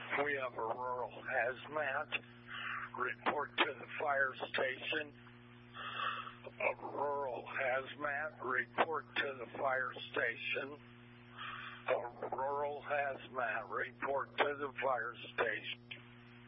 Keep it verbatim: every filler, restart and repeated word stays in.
We have a rural hazmat. Report to the fire station. A rural hazmat. Report to the fire station. A rural hazmat. Report to the fire station.